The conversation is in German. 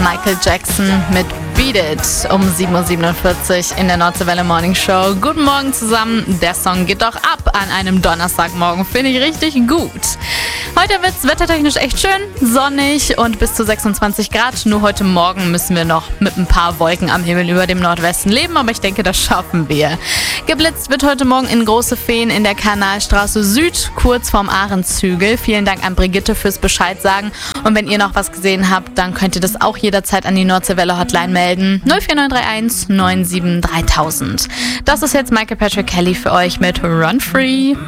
Michael Jackson mit Beat It um 7.47 Uhr in der Nordsee-Welle Morning Show. Guten Morgen zusammen. Der Song geht doch ab an einem Donnerstagmorgen. Finde ich richtig gut. Heute wird es wettertechnisch echt schön, sonnig und bis zu 26 Grad. Nur heute Morgen müssen wir noch mit ein paar Wolken am Himmel über dem Nordwesten leben, aber ich denke, das schaffen wir. Geblitzt wird heute Morgen in Große Feen in der Kanalstraße Süd, kurz vorm Ahrenzhügel. Vielen Dank an Brigitte fürs Bescheid sagen. Und wenn ihr noch was gesehen habt, dann könnt ihr das auch jederzeit an die Nordsee-Welle Hotline melden. 04931 97 3000. Das ist jetzt Michael Patrick Kelly für euch mit Run Free.